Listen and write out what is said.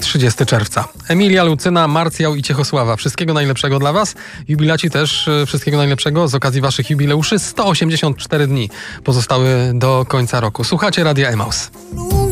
30 czerwca. Emilia, Lucyna, Marcjał i Ciechosława. Wszystkiego najlepszego dla Was. Jubilaci też wszystkiego najlepszego z okazji Waszych jubileuszy. 184 dni pozostały do końca roku. Słuchacie Radia Emaus.